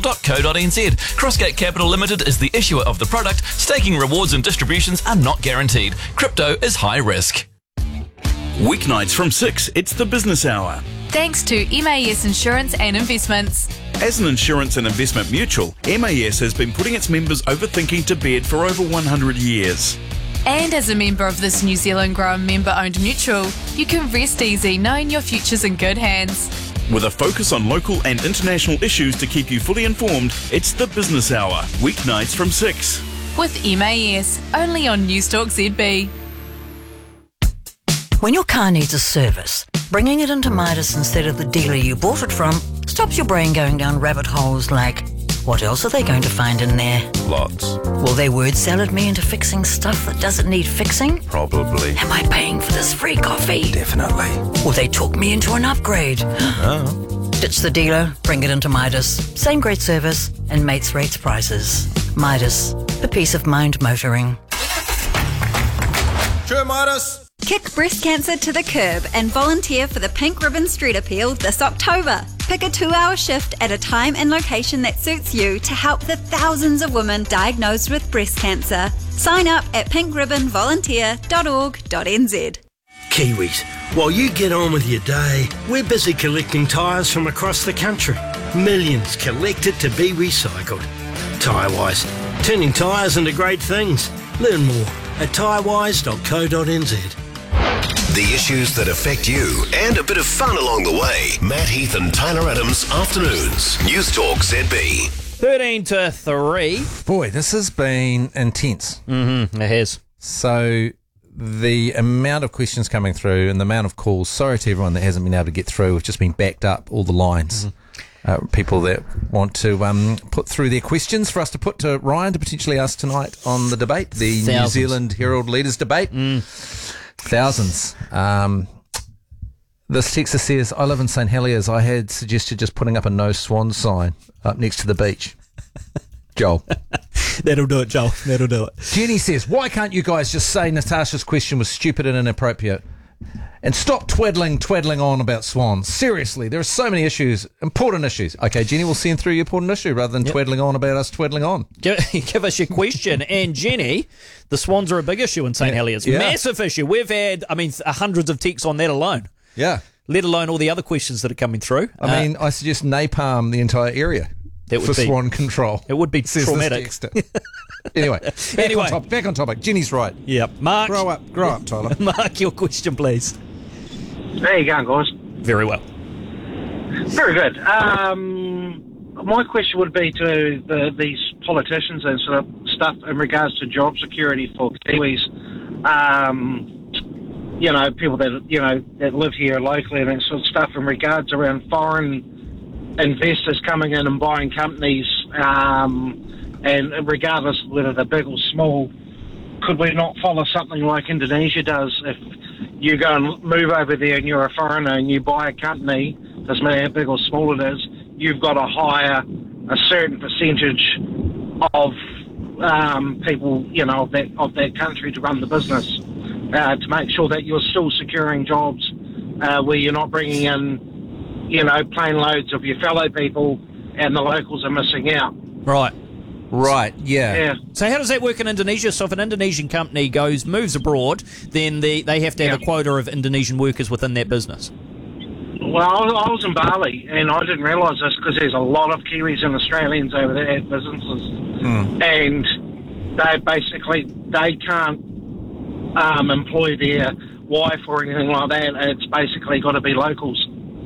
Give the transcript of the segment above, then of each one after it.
.co.nz. Crossgate Capital Limited is the issuer of the product. Staking rewards and distributions are not guaranteed. Crypto is high risk. Weeknights from 6, it's the Business Hour. Thanks to MAS Insurance and Investments. As an insurance and investment mutual, MAS has been putting its members over thinking to bed for over 100 years. And as a member of this New Zealand grown member-owned mutual, you can rest easy knowing your future's in good hands. With a focus on local and international issues to keep you fully informed, it's the Business Hour, weeknights from 6. With MAS, only on Newstalk ZB. When your car needs a service, bringing it into Midas instead of the dealer you bought it from stops your brain going down rabbit holes like, what else are they going to find in there? Lots. Will they word salad me into fixing stuff that doesn't need fixing? Probably. Am I paying for this free coffee? Definitely. Will they talk me into an upgrade? Oh. Ditch the dealer, bring it into Midas. Same great service and mates rates prices. Midas, for peace of mind motoring. Sure, Midas. Kick breast cancer to the curb and volunteer for the Pink Ribbon Street Appeal this October. Pick a 2-hour shift at a time and location that suits you to help the thousands of women diagnosed with breast cancer. Sign up at pinkribbonvolunteer.org.nz. Kiwis, while you get on with your day, we're busy collecting tyres from across the country. Millions collected to be recycled. Tyrewise, turning tyres into great things. Learn more at tyrewise.co.nz. The issues that affect you and a bit of fun along the way. Matt Heath and Tyler Adams, afternoons. Newstalk ZB. 13 to 3. Boy, this has been intense. It has. So the amount of questions coming through and the amount of calls, sorry to everyone that hasn't been able to get through, we've just been backed up all the lines. People that want to put through their questions for us to put to Ryan to potentially ask tonight on the debate, the New Zealand Herald Leaders debate. Thousands. This texter says, I live in St Heliers. I had suggested just putting up a no swan sign up next to the beach. Joel. That'll do it, Joel. That'll do it. Jenny says, why can't you guys just say Natasha's question was stupid and inappropriate? And stop twaddling on about swans. Seriously, there are so many issues, important issues. Okay, Jenny, we'll send through your important issue rather than twaddling on about us twaddling on. Give us your question. And Jenny, the swans are a big issue in St Heliers. Yeah. Massive issue. We've had, hundreds of texts on that alone. Yeah. Let alone all the other questions that are coming through. I suggest napalm the entire area for swan control. It would be traumatic. Anyway, back on topic. Jenny's right. Yep. Mark. Grow up, Tyler. Mark, your question, please. How you going, guys? Very well. Very good. My question would be to these politicians and sort of stuff in regards to job security for Kiwis. People that live here locally and that sort of stuff in regards around foreign investors coming in and buying companies, and regardless of whether they're big or small, could we not follow something like Indonesia does? If you go and move over there and you're a foreigner and you buy a company, doesn't matter how big or small it is, you've got to hire a certain percentage of people, of that country to run the business, to make sure that you're still securing jobs, where you're not bringing in, plane loads of your fellow people and the locals are missing out. Right, yeah. So how does that work in Indonesia? So if an Indonesian company moves abroad, then they have to have a quota of Indonesian workers within that business? Well, I was in Bali, and I didn't realise this because there's a lot of Kiwis and Australians over there at businesses. And they can't employ their wife or anything like that. It's basically got to be locals.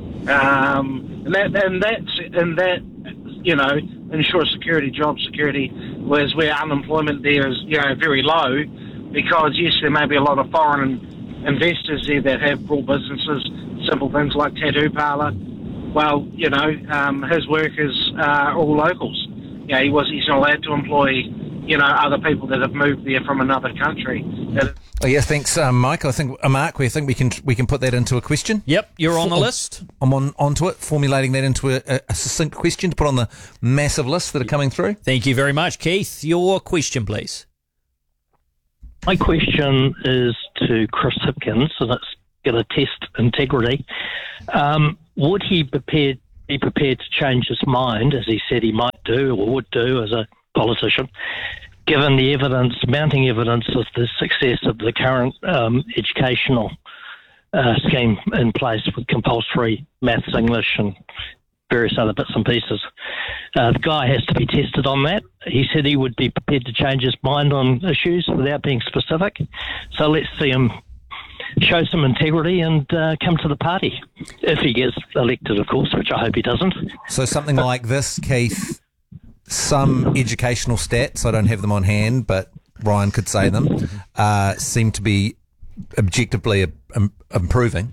Ensure security, job security, whereas where unemployment there is, very low, because yes, there may be a lot of foreign investors there that have brought businesses, simple things like tattoo parlour. Well, his workers are all locals. He's not allowed to employ, other people that have moved there from another country. Oh yeah, thanks, Mike. I think Mark, we think we can put that into a question. Yep, you're on the list. I'm onto it, formulating that into a succinct question to put on the massive list that are coming through. Thank you very much, Keith. Your question, please. My question is to Chris Hipkins, and it's going to test integrity. Would he be be prepared to change his mind, as he said he might do or would do as a politician, given the mounting evidence of the success of the current educational scheme in place with compulsory maths, English and various other bits and pieces. The guy has to be tested on that. He said he would be prepared to change his mind on issues without being specific. So let's see him show some integrity and come to the party, if he gets elected, of course, which I hope he doesn't. So something like this, Keith, some educational stats, I don't have them on hand, but Ryan could say them, seem to be objectively improving.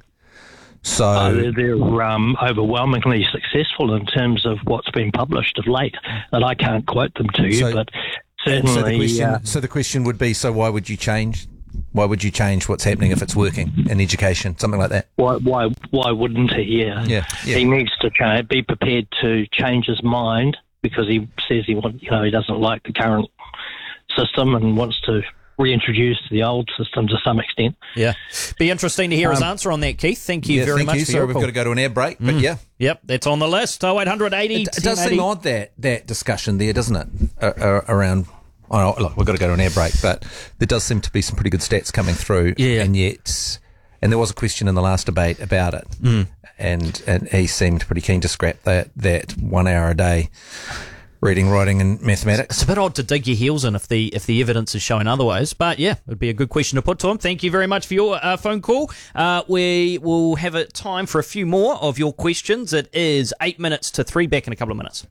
So they're overwhelmingly successful in terms of what's been published of late, and I can't quote them to you, but certainly... So the question would be, so why would you change? Why would you change what's happening if it's working in education, something like that? Why wouldn't he? Yeah. He needs to be prepared to change his mind, because he says he doesn't like the current system and wants to reintroduce the old system to some extent. Yeah. Be interesting to hear his answer on that, Keith. Thank you very much. So we've got to go to an air break, but yeah. Yep, that's on the list. 0800 80 It does seem odd, that discussion there, doesn't it? Around... Oh, look, we've got to go to an air break, but there does seem to be some pretty good stats coming through. Yeah. And there was a question in the last debate about it. And he seemed pretty keen to scrap that 1 hour a day reading, writing and mathematics. It's a bit odd to dig your heels in if the evidence is showing otherwise, but yeah, it'd be a good question to put to him. Thank you very much for your phone call. We will have time for a few more of your questions. It is 8 minutes to 3, back in a couple of minutes.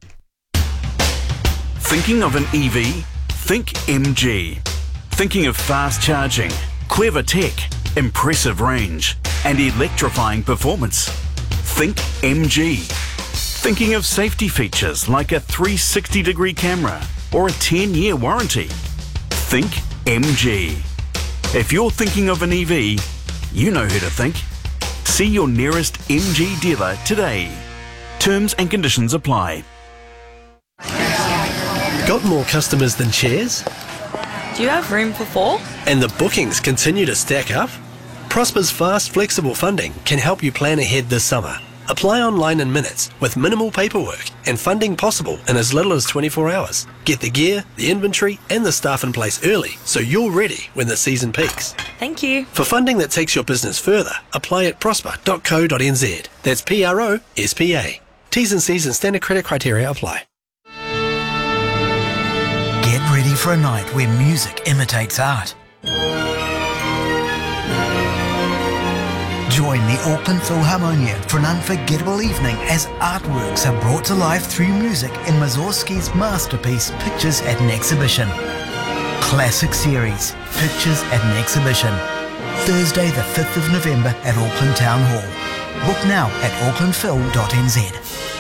Thinking of an EV? Think MG. Thinking of fast charging, clever tech, impressive range, and electrifying performance? Think MG. Thinking of safety features like a 360-degree camera or a 10-year warranty? Think MG. If you're thinking of an EV, you know who to think. See your nearest MG dealer today. Terms and conditions apply. Got more customers than chairs? Do you have room for 4? And the bookings continue to stack up? Prosper's fast, flexible funding can help you plan ahead this summer. Apply online in minutes with minimal paperwork and funding possible in as little as 24 hours. Get the gear, the inventory and the staff in place early so you're ready when the season peaks. Thank you. For funding that takes your business further, apply at prosper.co.nz. That's PROSPA. T's and C's and standard credit criteria apply. Get ready for a night where music imitates art. Join the Auckland Philharmonia for an unforgettable evening as artworks are brought to life through music in Mussorgsky's masterpiece Pictures at an Exhibition. Classic series, Pictures at an Exhibition. Thursday the 5th of November at Auckland Town Hall. Book now at aucklandphil.nz.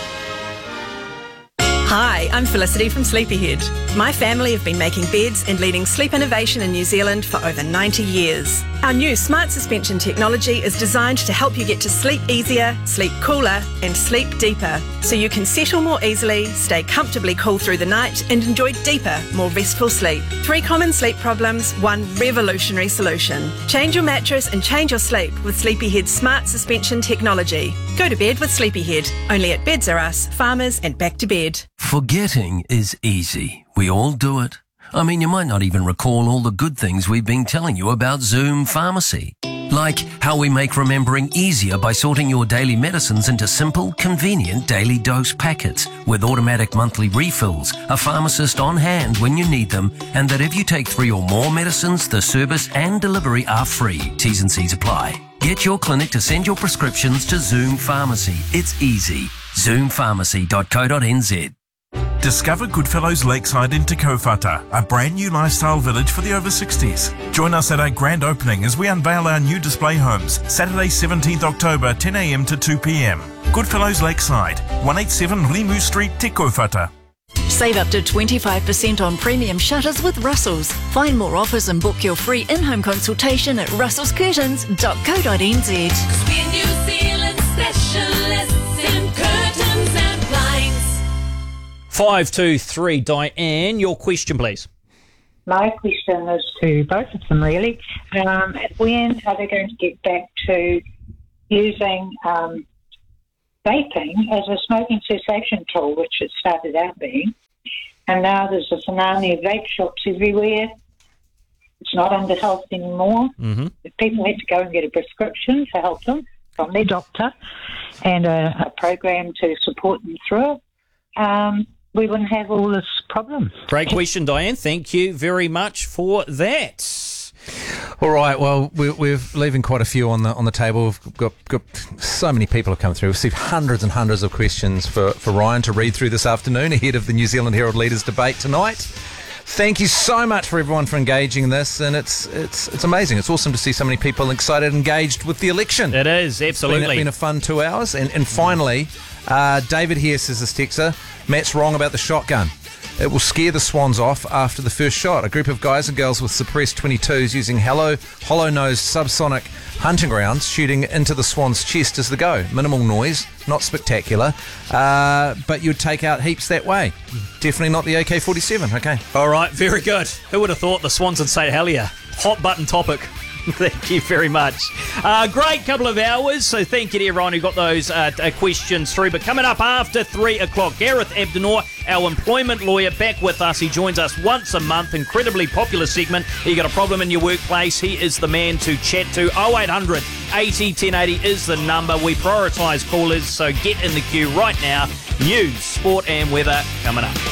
Hi, I'm Felicity from Sleepyhead. My family have been making beds and leading sleep innovation in New Zealand for over 90 years. Our new smart suspension technology is designed to help you get to sleep easier, sleep cooler and sleep deeper, so you can settle more easily, stay comfortably cool through the night and enjoy deeper, more restful sleep. 3 common sleep problems, 1 revolutionary solution. Change your mattress and change your sleep with Sleepyhead's smart suspension technology. Go to bed with Sleepyhead, only at Beds R Us, Farmers and Back to Bed. Forgetting is easy. We all do it. I mean, you might not even recall all the good things we've been telling you about Zoom Pharmacy. Like how we make remembering easier by sorting your daily medicines into simple, convenient daily dose packets with automatic monthly refills, a pharmacist on hand when you need them, and that if you take 3 or more medicines, the service and delivery are free. T's and C's apply. Get your clinic to send your prescriptions to Zoom Pharmacy. It's easy. ZoomPharmacy.co.nz. Discover Goodfellows Lakeside in Te Kaupata, a brand new lifestyle village for the over 60s. Join us at our grand opening as we unveil our new display homes, Saturday 17th October, 10 a.m. to 2 p.m. Goodfellows Lakeside, 187 Limu Street, Te Kaupata. Save up to 25% on premium shutters with Russell's. Find more offers and book your free in-home consultation at russellscurtains.co.nz. We're New Zealand specialists in curtains and blinds. 523, Diane, your question, please. My question is to both of them, really. When are they going to get back to using vaping as a smoking cessation tool, which it started out being. And now there's a tsunami of vape shops everywhere. It's not under health anymore. Mm-hmm. People had to go and get a prescription to help them from their doctor and a program to support them through it. We wouldn't have all this problem. Great question, Diane. Thank you very much for that. All right. Well, we're leaving quite a few on the table. We've got so many people have come through. We've received hundreds and hundreds of questions for Ryan to read through this afternoon ahead of the New Zealand Herald Leaders debate tonight. Thank you so much for everyone for engaging in this, and it's amazing. It's awesome to see so many people excited and engaged with the election. It is, absolutely. It's been a fun 2 hours. And finally, David here says this texter, Matt's wrong about the shotgun. It will scare the swans off after the first shot. A group of guys and girls with suppressed 22s using hollow-nosed subsonic hunting rounds shooting into the swan's chest is the go. Minimal noise, not spectacular, but you'd take out heaps that way. Definitely not the AK-47, okay. All right, very good. Who would have thought the swans would say hell yeah? Hot button topic. Thank you very much. Great couple of hours, so thank you to everyone who got those questions through. But coming up after 3 o'clock, Gareth Abdenor, our employment lawyer, back with us. He joins us once a month, incredibly popular segment. You got a problem in your workplace, he is the man to chat to. 0800 80 1080 is the number. We prioritise callers, so get in the queue right now. News, sport and weather coming up.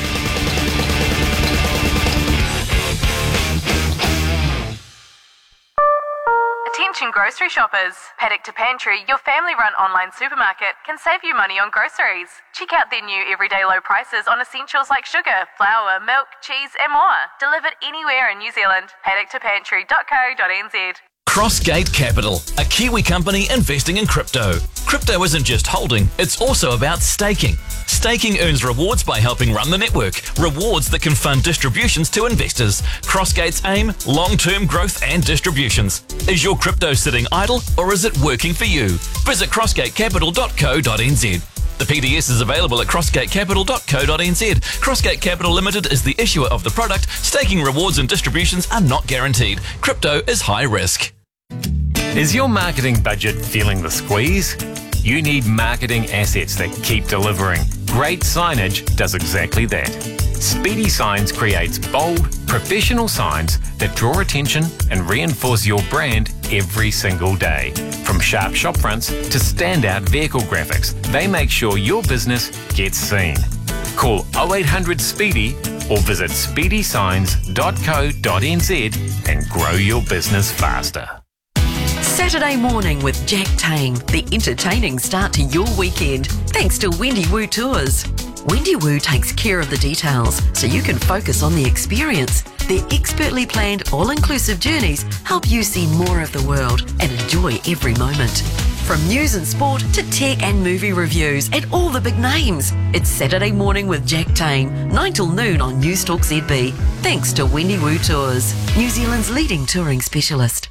Attention grocery shoppers. Paddock to Pantry, your family-run online supermarket, can save you money on groceries. Check out their new everyday low prices on essentials like sugar, flour, milk, cheese and more. Delivered anywhere in New Zealand. paddocktopantry.co.nz. Crossgate Capital, a Kiwi company investing in crypto. Crypto isn't just holding, it's also about staking. Staking earns rewards by helping run the network, rewards that can fund distributions to investors. Crossgate's aim, long-term growth and distributions. Is your crypto sitting idle or is it working for you? Visit crossgatecapital.co.nz. The PDS is available at crossgatecapital.co.nz. Crossgate Capital Limited is the issuer of the product. Staking rewards and distributions are not guaranteed. Crypto is high risk. Is your marketing budget feeling the squeeze? You need marketing assets that keep delivering. Great Signage does exactly that. Speedy Signs creates bold, professional signs that draw attention and reinforce your brand every single day. From sharp shop fronts to standout vehicle graphics, they make sure your business gets seen. Call 0800 Speedy or visit speedysigns.co.nz and grow your business faster. Saturday morning with Jack Tame, the entertaining start to your weekend, thanks to Wendy Woo Tours. Wendy Woo takes care of the details so you can focus on the experience. Their expertly planned all-inclusive journeys help you see more of the world and enjoy every moment. From news and sport to tech and movie reviews and all the big names. It's Saturday morning with Jack Tame, 9 till noon on News Talk ZB. Thanks to Wendy Woo Tours, New Zealand's leading touring specialist.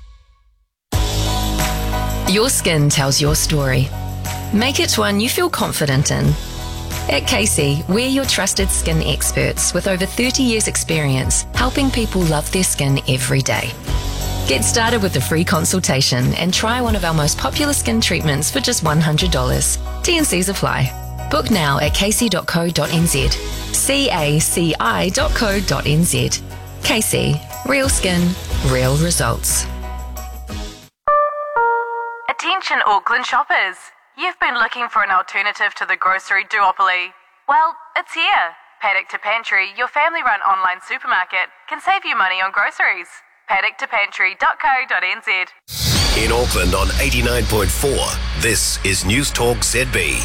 Your skin tells your story. Make it one you feel confident in. At Casey, we're your trusted skin experts with over 30 years experience helping people love their skin every day. Get started with a free consultation and try one of our most popular skin treatments for just $100. T&Cs apply. Book now at casey.co.nz. caci.co.nz. Casey, real skin, real results. Attention Auckland shoppers. You've been looking for an alternative to the grocery duopoly. Well, it's here. Paddock to Pantry, your family-run online supermarket, can save you money on groceries. paddocktopantry.co.nz. In Auckland on 89.4, this is News Talk ZB.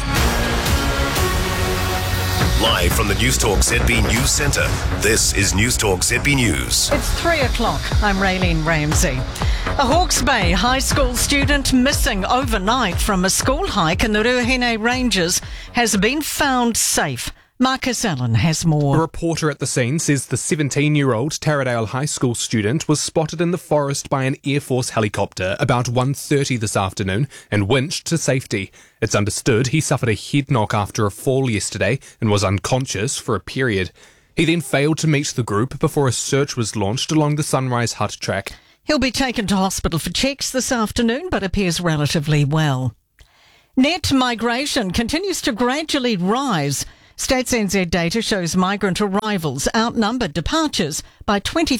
Live from the News Talk ZB News Centre, this is News Talk ZB News. It's 3 o'clock. I'm Raylene Ramsey. A Hawke's Bay high school student missing overnight from a school hike in the Ruahine Ranges has been found safe. Marcus Allen has more. A reporter at the scene says the 17-year-old Taradale High School student was spotted in the forest by an Air Force helicopter about 1:30 this afternoon and winched to safety. It's understood he suffered a head knock after a fall yesterday and was unconscious for a period. He then failed to meet the group before a search was launched along the Sunrise Hut track. He'll be taken to hospital for checks this afternoon but appears relatively well. Net migration continues to gradually rise. Stats NZ data shows migrant arrivals outnumbered departures by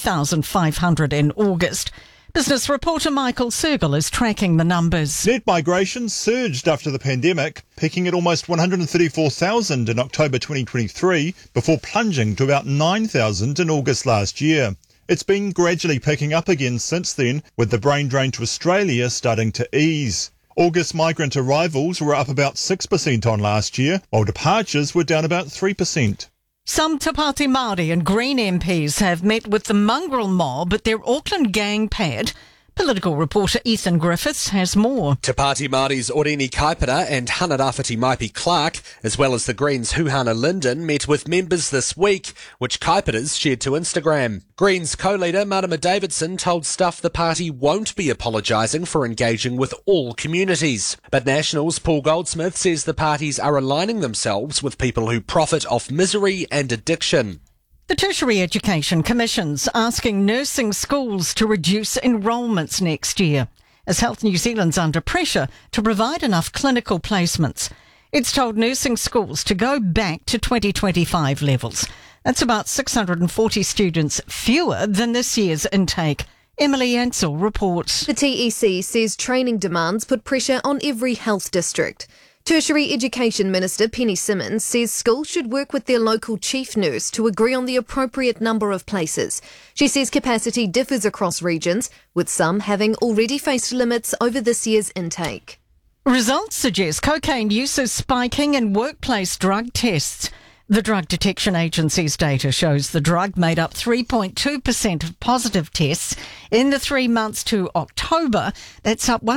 20,500 in August. Business reporter Michael Sergel is tracking the numbers. Net migration surged after the pandemic, peaking at almost 134,000 in October 2023 before plunging to about 9,000 in August last year. It's been gradually picking up again since then, with the brain drain to Australia starting to ease. August migrant arrivals were up about 6% on last year, while departures were down about 3%. Some Te Pāti Māori and Green MPs have met with the mongrel mob at their Auckland gang pad. Political reporter Ethan Griffiths has more. Te Pāti Māori's Oreni Kaipara and Hana Rafiti Maipi Clark, as well as the Greens' Huhana Linden, met with members this week, which Kaipara's shared to Instagram. Greens co-leader Marama Davidson told Stuff the party won't be apologising for engaging with all communities. But Nationals' Paul Goldsmith says the parties are aligning themselves with people who profit off misery and addiction. The Tertiary Education Commission's asking nursing schools to reduce enrolments next year, as Health New Zealand's under pressure to provide enough clinical placements. It's told nursing schools to go back to 2025 levels. That's about 640 students fewer than this year's intake. Emily Ansell reports. The TEC says training demands put pressure on every health district. Tertiary Education Minister Penny Simmons says schools should work with their local chief nurse to agree on the appropriate number of places. She says capacity differs across regions, with some having already faced limits over this year's intake. Results suggest cocaine use is spiking in workplace drug tests. The Drug Detection Agency's data shows the drug made up 3.2% of positive tests in the 3 months to October. That's up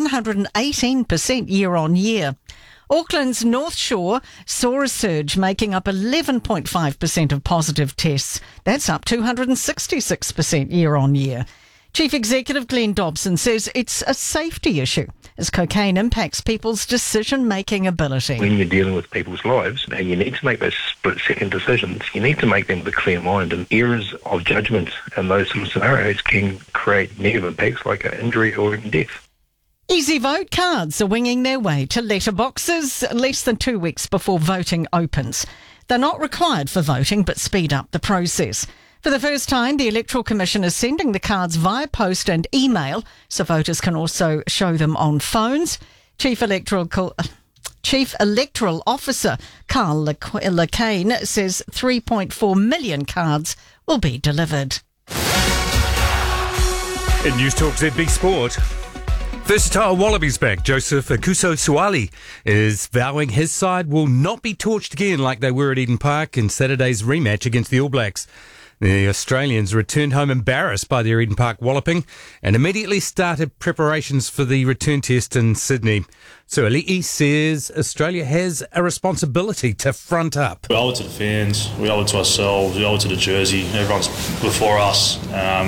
118% year on year. Auckland's North Shore saw a surge, making up 11.5% of positive tests. That's up 266% year on year. Chief Executive Glenn Dobson says it's a safety issue as cocaine impacts people's decision-making ability. When you're dealing with people's lives and you need to make those split-second decisions, you need to make them with a clear mind, and errors of judgment in those sort of scenarios can create negative impacts like an injury or even death. Easy Vote cards are winging their way to letterboxes less than 2 weeks before voting opens. They're not required for voting, but speed up the process. For the first time, the Electoral Commission is sending the cards via post and email, so voters can also show them on phones. Chief Electoral Officer Carl Lacane says 3.4 million cards will be delivered. In News Talk ZB Sport, versatile Wallabies back Joseph Akuso Suali is vowing his side will not be torched again like they were at Eden Park in Saturday's rematch against the All Blacks. The Australians returned home embarrassed by their Eden Park walloping and immediately started preparations for the return test in Sydney. Suali'i says Australia has a responsibility to front up. We owe it to the fans, we owe it to ourselves, we owe it to the jersey. Everyone's before us.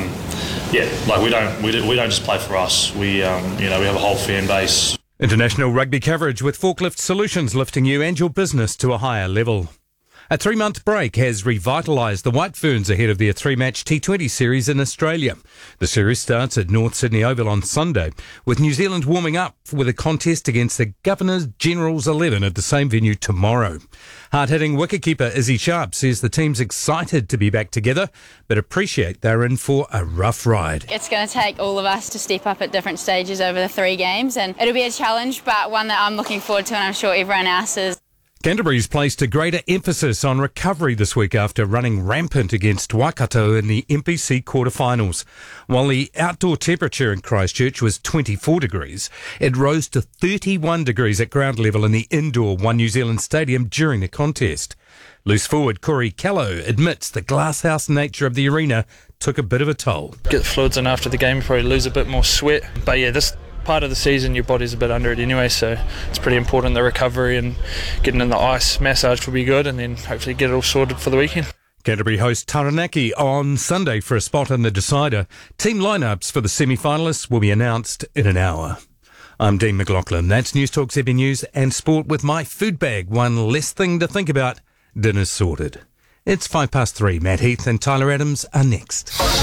We don't just play for us. We have a whole fan base. International rugby coverage with Forklift Solutions lifting you and your business to a higher level. A 3-month break has revitalised the White Ferns ahead of their 3-match T20 series in Australia. The series starts at North Sydney Oval on Sunday, with New Zealand warming up with a contest against the Governors-Generals 11 at the same venue tomorrow. Hard-hitting wicketkeeper Izzy Sharp says the team's excited to be back together, but appreciate they're in for a rough ride. It's going to take all of us to step up at different stages over the 3 games, and it'll be a challenge, but one that I'm looking forward to, and I'm sure everyone else is. Canterbury's placed a greater emphasis on recovery this week after running rampant against Waikato in the MPC quarterfinals. While the outdoor temperature in Christchurch was 24 degrees, it rose to 31 degrees at ground level in the indoor One New Zealand Stadium during the contest. Loose forward Corey Callow admits the glasshouse nature of the arena took a bit of a toll. Get the fluids in after the game, you probably lose a bit more sweat. But yeah, this part of the season your body's a bit under it anyway, so it's pretty important, the recovery, and getting in the ice massage will be good, and then hopefully get it all sorted for the weekend. Canterbury host Taranaki on Sunday for a spot in the decider. Team lineups for the semi-finalists will be announced in an hour. I'm Dean McLaughlin. That's News Talk ZB News and Sport with my food bag. One less thing to think about. Dinner's sorted. It's 3:05. Matt Heath and Tyler Adams are next.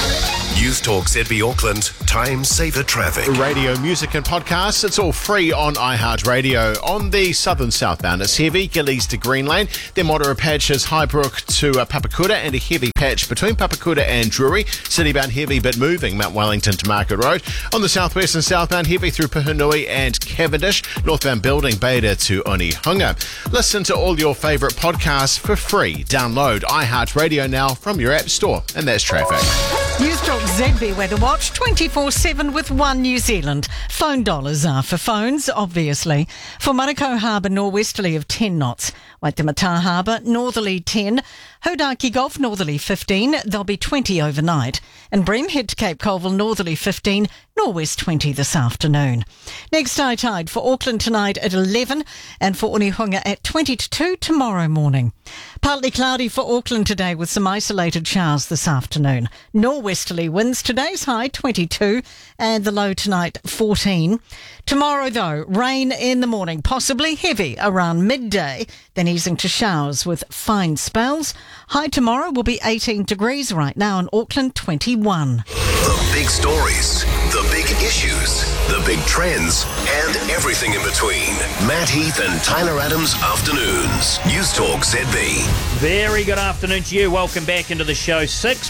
News Talk ZB Auckland, time saver traffic. Radio, music and podcasts, it's all free on iHeartRadio. On the southern southbound, it's heavy, Gillies to Green Lane. Then moderate patches, Highbrook to Papakura, and a heavy patch between Papakura and Drury. Citybound heavy but moving, Mount Wellington to Market Road. On the southwest and southbound, heavy through Puhunui and Cavendish. Northbound building, Beta to Onehunga. Listen to all your favourite podcasts for free. Download iHeartRadio now from your app store. And that's traffic. News Talk ZB Weather Watch 24/7 with One New Zealand. Phone dollars are for phones, obviously. For Manukau Harbour, norwesterly of 10 knots. Waitemata Harbour, northerly 10. Hodaki Gulf, northerly 15. There'll be 20 overnight. And Bream Head to Cape Colville, northerly 15. Norwest 20 this afternoon. Next high tide for Auckland tonight at 11 and for Onehunga at 20 to 2 tomorrow morning. Partly cloudy for Auckland today with some isolated showers this afternoon. Norwesterly winds, today's high 22 and the low tonight 14. Tomorrow though, rain in the morning, possibly heavy around midday, then easing to showers with fine spells. High tomorrow will be 18 degrees right now in Auckland, 21. The big stories, the big issues, the big trends, and everything in between. Matt Heath and Tyler Adams Afternoons. News Talk ZB. Very good afternoon to you. Welcome back into the show.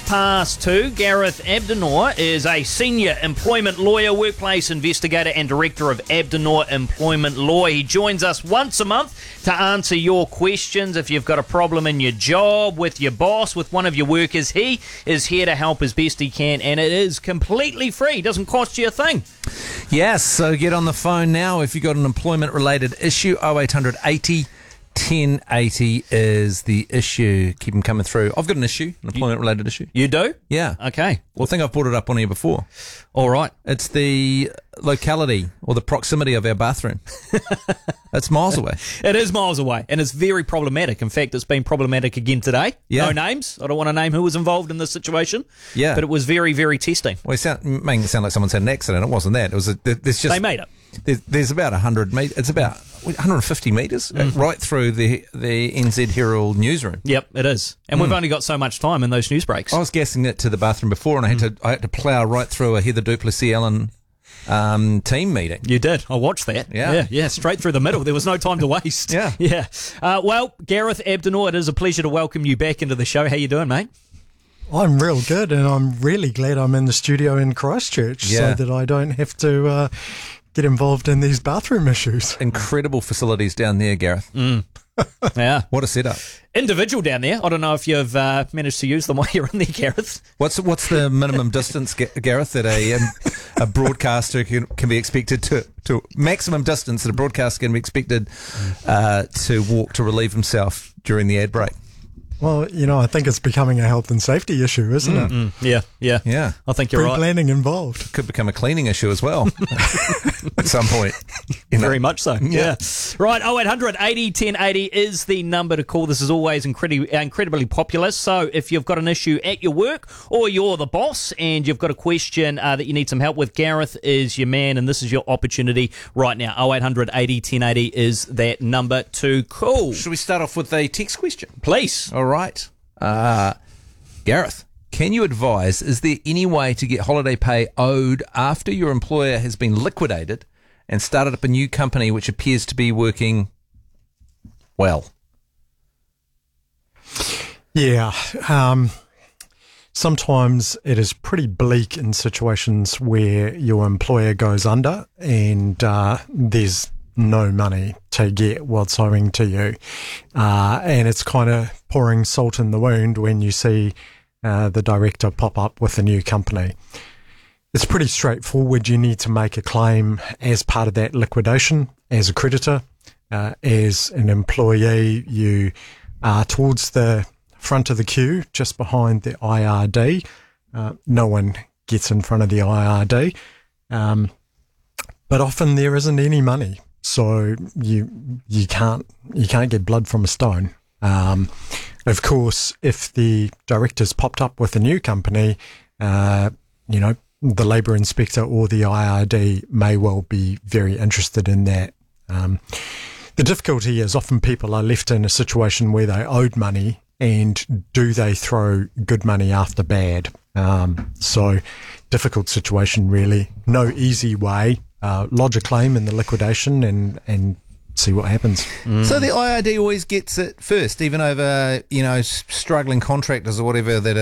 2:06. Gareth Abdenor is a senior employment lawyer, workplace investigator and director of Abdenor Employment Law. He joins us once a month to answer your questions. If you've got a problem in your job, with your boss, with one of your workers, he is here to help as best he can, and it is completely free. Doesn't cost you a thing. Yes, so get on the phone now if you've got an employment-related issue. 0800 80 1080 is the issue. Keep them coming through. I've got an issue, an employment-related issue. You do? Yeah. Okay. Well, I think I've brought it up on here before. All right. It's the locality or the proximity of our bathroom. It's miles away. It is miles away, and it's very problematic. In fact, it's been problematic again today. Yeah. No names. I don't want to name who was involved in this situation. Yeah. But it was very, very testing. Well, making it sound like someone's had an accident. It wasn't that. It was there's just they made it. There's about 100 metres. It's about 150 metres right through the NZ Herald newsroom. Yep, it is. And we've only got so much time in those news breaks. I was gassing it to the bathroom before, and I had to plough right through a Heather Duplessis-Allen team meeting. You did. I watched that. Yeah, straight through the middle. There was no time to waste. Yeah. Well, Gareth Abdenor, it is a pleasure to welcome you back into the show. How you doing, mate? I'm real good, and I'm really glad I'm in the studio in Christchurch so that I don't have to get involved in these bathroom issues. Incredible facilities down there, Gareth. Yeah. What a setup. Individual down there. I don't know if you've managed to use them while you're in there, Gareth. What's the minimum distance, Gareth, that a broadcaster can be expected to maximum distance that a broadcaster can be expected to walk to relieve himself during the ad break? Well, I think it's becoming a health and safety issue, isn't it? Yeah. I think you're right. Pre-planning involved. Could become a cleaning issue as well at some point. Very much so. Yeah. Right, 0800 80 1080 is the number to call. This is always incredibly popular. So if you've got an issue at your work or you're the boss and you've got a question that you need some help with, Gareth is your man, and this is your opportunity right now. 0800 80 1080 is that number to call. Should we start off with a text question? Please. All right. Gareth, can you advise, is there any way to get holiday pay owed after your employer has been liquidated and started up a new company which appears to be working well? Yeah. Sometimes it is pretty bleak in situations where your employer goes under and there's no money to get what's owing to you. And it's kind of pouring salt in the wound when you see the director pop up with a new company. It's pretty straightforward. You need to make a claim as part of that liquidation as a creditor. As an employee, you are towards the front of the queue, just behind the IRD. No one gets in front of the IRD. But often there isn't any money. So you can't get blood from a stone. Of course, if the director's popped up with a new company, the labour inspector or the IRD may well be very interested in that. The difficulty is often people are left in a situation where they owed money and do they throw good money after bad? So difficult situation, really. No easy way. Lodge a claim in the liquidation and see what happens. So the IRD always gets it first, even over, struggling contractors or whatever that